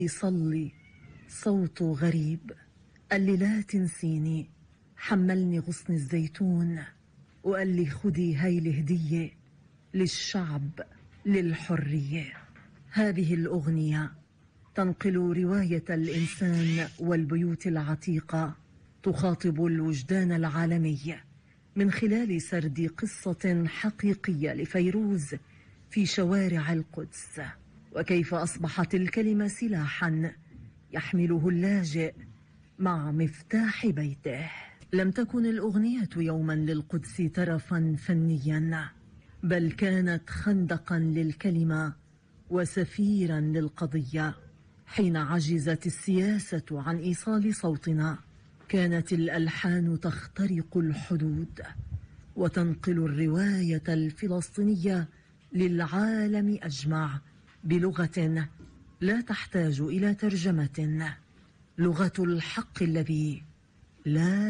يصلي صوته غريب، قال لي لا تنسيني، حملني غصن الزيتون وقال لي خدي هاي الهدية للشعب للحرية. هذه الأغنية تنقل رواية الإنسان والبيوت العتيقة، تخاطب الوجدان العالمي من خلال سرد قصة حقيقية لفيروز في شوارع القدس، وكيف أصبحت الكلمة سلاحا يحمله اللاجئ مع مفتاح بيته. لم تكن الأغنية يوما للقدس ترفا فنيا، بل كانت خندقا للكلمة وسفيرا للقضية. حين عجزت السياسة عن إيصال صوتنا، كانت الألحان تخترق الحدود وتنقل الرواية الفلسطينية للعالم أجمع بلغة لا تحتاج إلى ترجمة، لغة الحق الذي لا